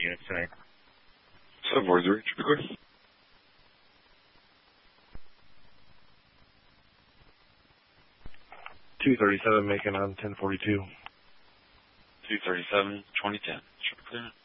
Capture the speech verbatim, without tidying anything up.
unit tonight. seven four three, should be clear. two thirty-seven, making on ten forty-two. two thirty-seven, twenty ten, should be clear.